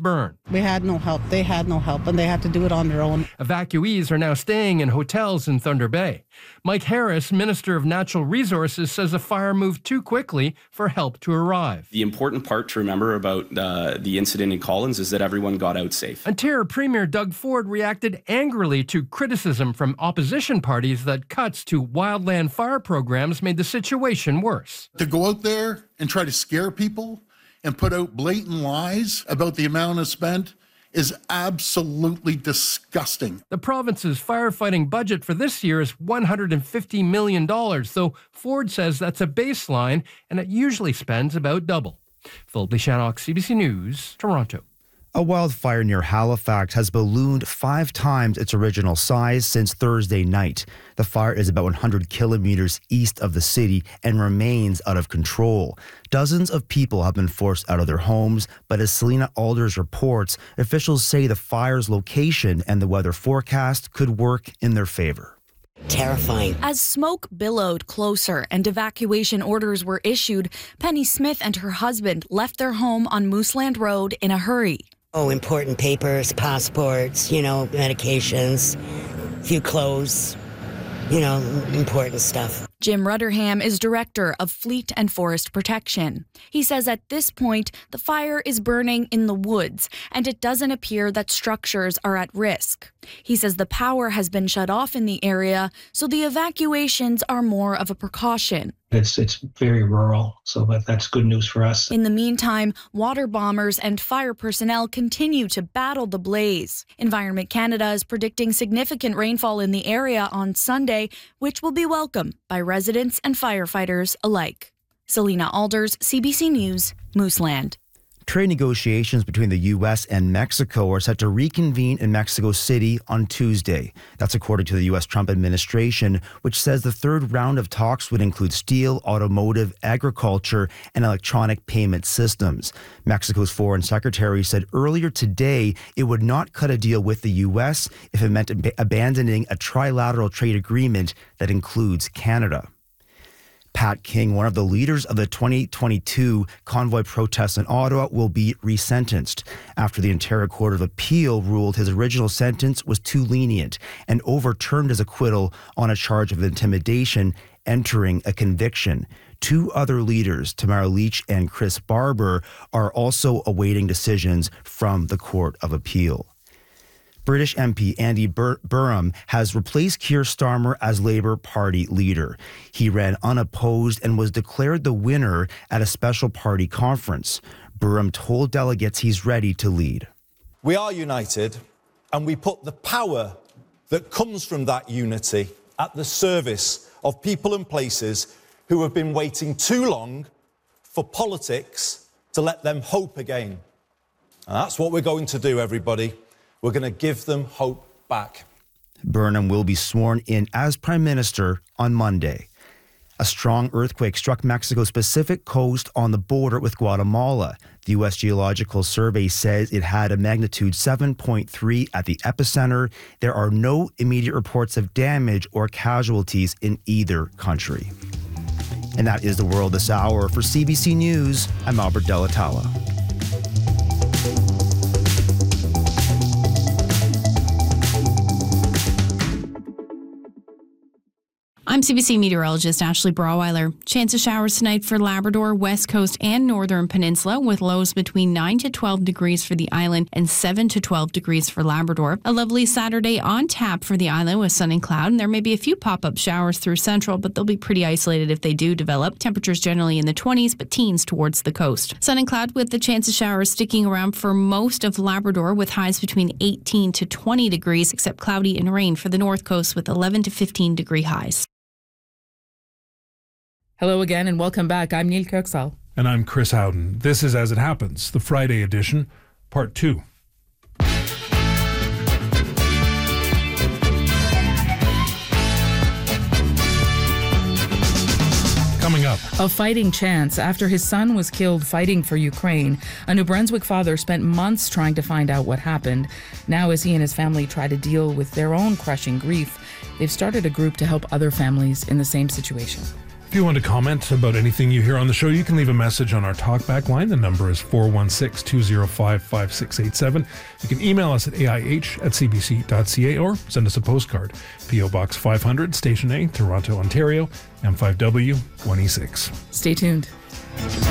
burn. We had no help. They had no help, and they had to do it on their own. Evacuees are now staying in hotels in Thunder Bay. Mike Harris, Minister of Natural Resources, says the fire moved too quickly for help to arrive. The important part to remember about the incident in Collins is that everyone got out safe. Ontario Premier Doug Ford reacted angrily to criticism from opposition parties that cuts to wildland fire programs made the situation worse. To go out there and try to scare people and put out blatant lies about the amount of spent is absolutely disgusting. The province's firefighting budget for this year is $150 million, though Ford says that's a baseline and it usually spends about double. Phil Blishannock, CBC News, Toronto. A wildfire near Halifax has ballooned 5 times its original size since Thursday night. The fire is about 100 kilometers east of the city and remains out of control. Dozens of people have been forced out of their homes, but as Selena Alders reports, officials say the fire's location and the weather forecast could work in their favor. Terrifying. As smoke billowed closer and evacuation orders were issued, Penny Smith and her husband left their home on Mooseland Road in a hurry. Oh, important papers, passports, medications, a few clothes, important stuff. Jim Rudderham is director of Fleet and Forest Protection. He says at this point, the fire is burning in the woods, and it doesn't appear that structures are at risk. He says the power has been shut off in the area, so the evacuations are more of a precaution. It's very rural, so that's good news for us. In the meantime, water bombers and fire personnel continue to battle the blaze. Environment Canada is predicting significant rainfall in the area on Sunday, which will be welcome by residents and firefighters alike. Selena Alders, CBC News, Mooseland. Trade negotiations between the U.S. and Mexico are set to reconvene in Mexico City on Tuesday. That's according to the U.S. Trump administration, which says the third round of talks would include steel, automotive, agriculture, and electronic payment systems. Mexico's foreign secretary said earlier today it would not cut a deal with the U.S. if it meant abandoning a trilateral trade agreement that includes Canada. Pat King, one of the leaders of the 2022 convoy protests in Ottawa, will be resentenced after the Ontario Court of Appeal ruled his original sentence was too lenient and overturned his acquittal on a charge of intimidation, entering a conviction. 2 other leaders, Tamara Leach and Chris Barber, are also awaiting decisions from the Court of Appeal. British MP Andy Burnham has replaced Keir Starmer as Labour Party leader. He ran unopposed and was declared the winner at a special party conference. Burnham told delegates he's ready to lead. We are united, and we put the power that comes from that unity at the service of people and places who have been waiting too long for politics to let them hope again. And that's what we're going to do, everybody. We're going to give them hope back. Burnham will be sworn in as Prime Minister on Monday. A strong earthquake struck Mexico's Pacific coast on the border with Guatemala. The U.S. Geological Survey says it had a magnitude 7.3 at the epicenter. There are no immediate reports of damage or casualties in either country. And that is the world this hour. For CBC News, I'm Albert Delatala. I'm CBC meteorologist Ashley Brawweiler. Chance of showers tonight for Labrador, West Coast and Northern Peninsula, with lows between 9 to 12 degrees for the island and 7 to 12 degrees for Labrador. A lovely Saturday on tap for the island with sun and cloud, and there may be a few pop-up showers through central, but they'll be pretty isolated if they do develop. Temperatures generally in the 20s, but teens towards the coast. Sun and cloud with the chance of showers sticking around for most of Labrador, with highs between 18 to 20 degrees, except cloudy and rain for the north coast with 11 to 15 degree highs. Hello again and welcome back. I'm Neil Kirksall. And I'm Chris Howden. This is As It Happens, the Friday edition, Part 2. Coming up. A fighting chance after his son was killed fighting for Ukraine. A New Brunswick father spent months trying to find out what happened. Now, as he and his family try to deal with their own crushing grief, they've started a group to help other families in the same situation. If you want to comment about anything you hear on the show, you can leave a message on our talkback line. The number is 416-205-5687. You can email us at aih@cbc.ca or send us a postcard. P.O. Box 500, Station A, Toronto, Ontario, M5W 1E6. Stay tuned.